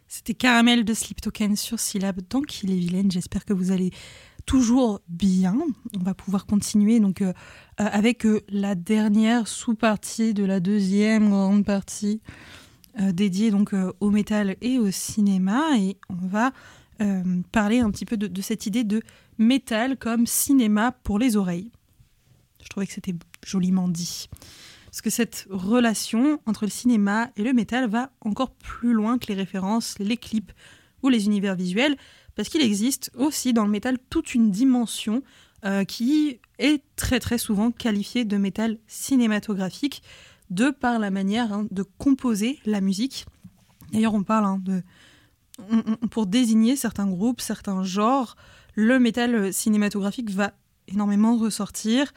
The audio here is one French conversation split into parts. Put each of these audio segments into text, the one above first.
C'était Caramel de Sleep Token sur Syllab dans Kill et Vilaine. J'espère que vous allez toujours bien. On va pouvoir continuer donc avec la dernière sous-partie de la deuxième grande partie dédiée donc au métal et au cinéma. Et on va parler un petit peu de cette idée de métal comme cinéma pour les oreilles. Je trouvais que c'était joliment dit. Parce que cette relation entre le cinéma et le métal va encore plus loin que les références, les clips ou les univers visuels, parce qu'il existe aussi dans le métal toute une dimension qui est très très souvent qualifiée de métal cinématographique, de par la manière de composer la musique. D'ailleurs, on parle pour désigner certains groupes, certains genres, le métal cinématographique va énormément ressortir.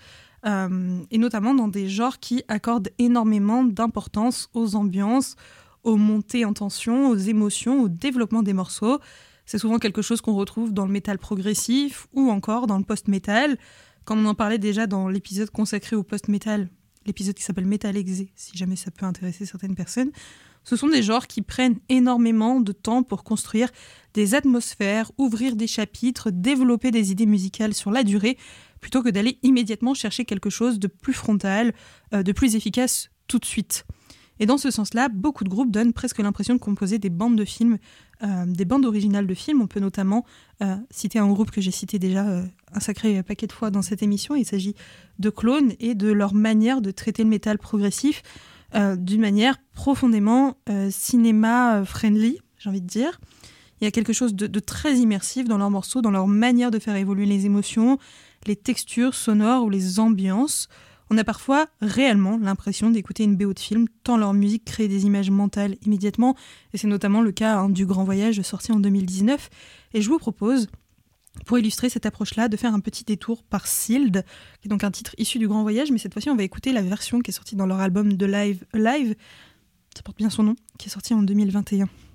Et notamment dans des genres qui accordent énormément d'importance aux ambiances, aux montées en tension, aux émotions, au développement des morceaux. C'est souvent quelque chose qu'on retrouve dans le métal progressif ou encore dans le post-metal. Comme on en parlait déjà dans l'épisode consacré au post-metal, l'épisode qui s'appelle Metal Exé, si jamais ça peut intéresser certaines personnes, ce sont des genres qui prennent énormément de temps pour construire des atmosphères, ouvrir des chapitres, développer des idées musicales sur la durée, plutôt que d'aller immédiatement chercher quelque chose de plus frontal, de plus efficace tout de suite. Et dans ce sens-là, beaucoup de groupes donnent presque l'impression de composer des bandes de films, des bandes originales de films. On peut notamment citer un groupe que j'ai cité déjà un sacré paquet de fois dans cette émission. Il s'agit de Clone et de leur manière de traiter le métal progressif d'une manière profondément cinéma-friendly, j'ai envie de dire. Il y a quelque chose de très immersif dans leurs morceaux, dans leur manière de faire évoluer les émotions, les textures sonores ou les ambiances. On a parfois réellement l'impression d'écouter une BO de film, tant leur musique crée des images mentales immédiatement, et c'est notamment le cas du Grand Voyage sorti en 2019. Et je vous propose, pour illustrer cette approche-là, de faire un petit détour par Sealed, qui est donc un titre issu du Grand Voyage, mais cette fois-ci on va écouter la version qui est sortie dans leur album de Live Alive, ça porte bien son nom, qui est sorti en 2021.